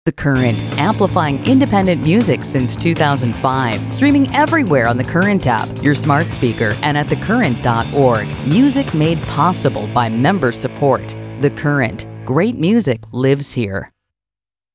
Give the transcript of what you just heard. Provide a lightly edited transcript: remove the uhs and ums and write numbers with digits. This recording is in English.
The Current, amplifying independent music since 2005. Streaming everywhere on the Current app, your smart speaker, and at thecurrent.org. Music made possible by member support. The Current. Great music lives here.